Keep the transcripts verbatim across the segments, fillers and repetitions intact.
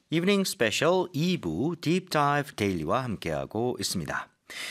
이브닝 스페셜 이 부 딥 다이브 데일리와 함께하고 있습니다.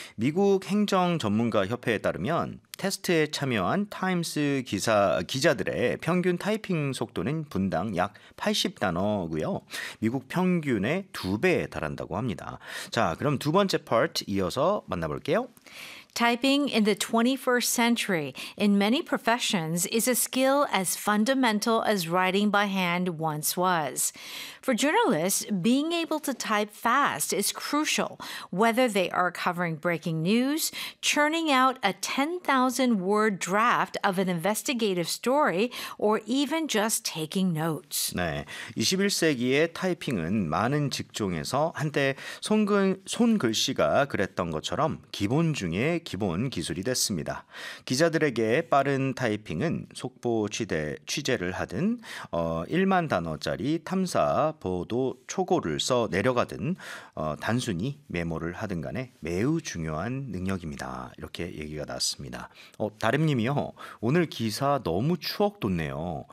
미국 행정 전문가 협회에 따르면 테스트에 참여한 타임스 기사, 기자들의 평균 타이핑 속도는 분당 약 팔십 단어고요. 미국 평균의 두 배에 달한다고 합니다. 자, 그럼 두 번째 파트 이어서 만나볼게요. Typing in the twenty-first century in many professions is a skill as fundamental as writing by hand once was. For journalists, being able to type fast is crucial, whether they are covering breaking news, churning out a ten thousand word draft of an investigative story, or even just taking notes. 네, 이십일 세기의 타이핑은 많은 직종에서 한때 손글, 손글씨가 그랬던 것처럼 기본 중에 기본 기술이 됐습니다. 기자들에게 빠른 타이핑은 속보 취재, 취재를 하든 어, 일만 단어짜리 탐사 보도 초고를 써 내려가든 어, 단순히 메모를 하든 간에 매우 중요한 능력입니다. 이렇게 얘기가 나왔습니다. 어, 다름님이요. 오늘 기사 너무 추억 돋네요.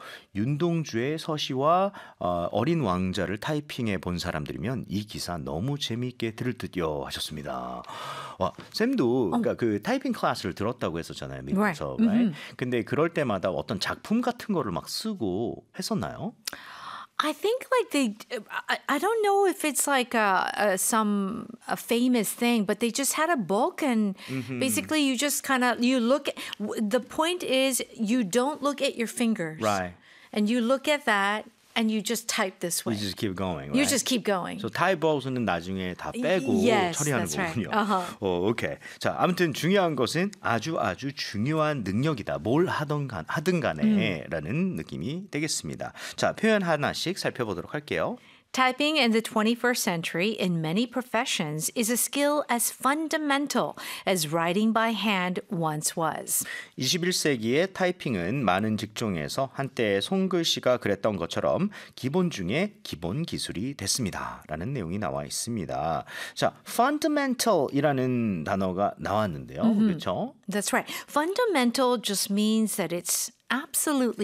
윤동주의 서시와 어, 어린 왕자를 타이핑해 본 사람들이면 이 기사 너무 재미있게 들을 듯요 하셨습니다. 와, 쌤도 그러니까 그 타이핑 클래스를 들었다고 했었잖아요. 미국에서. Right. Right? Mm-hmm. 근데 그럴 때마다 어떤 작품 같은 거를 막 쓰고 했었나요? I think like they, I, I don't know if it's like a, a some a famous thing, but they just had a book and Mm-hmm. basically you just kind of you look. At, the point is you don't look at your fingers, Right. And you look at that and you just type this way. You just keep going. You right? just keep going. So 타이버스는 나중에 다 빼고 Yes, 처리하는 that's right. 거군요. Uh-huh. 어, 오케이. 자, 아무튼 중요한 것은 아주 아주 중요한 능력이다. 뭘 하던 간 하든 간에라는 느낌이 되겠습니다. 자, 표현 하나씩 살펴보도록 할게요. Typing in the twenty-first century in many professions is a skill as fundamental as writing by hand once was. 이십일 세기의 타이핑은 많은 직종에서 한때 손글씨가 그랬던 것처럼 기본 중에 기본 기술이 됐습니다. 라는 내용이 나와 있습니다. 자, fundamental이라는 단어가 나왔는데요. Mm-hmm. 그렇죠? That's right. Fundamental just means that it's absolutely